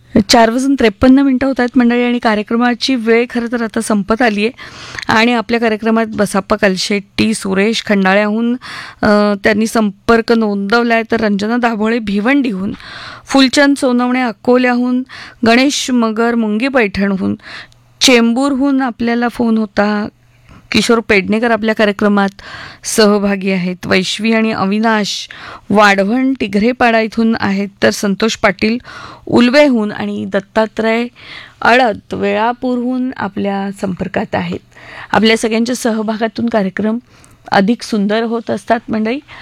4:53 होत आहेत मंडळी आणि कार्यक्रमाची वेळ खरं तर आता संपत आली आहे. आणि आपल्या कार्यक्रमात बसाप्पा कलशेट्टी, सुरेश खंडाळ्याहून त्यांनी संपर्क नोंदवला आहे, तर रंजना दाभोळे भिवंडीहून, फुलचंद सोनवणे अकोल्याहून, गणेश मगर मुंगी पैठणहून, चेंबूरहून आपल्याला फोन होता. किशोर पेडणेकर आपल्या कार्यक्रमात सहभागी आहेत. वैश्वी आणि अविनाश वाढवण टिघरेपाडा इथून आहेत, तर संतोष पाटील उलवेहून आणि दत्तात्रय अळत वेळापूरहून आपल्या संपर्कात आहेत. आपल्या सगळ्यांच्या सहभागातून कार्यक्रम अधिक सुंदर होत असतात मंडळी.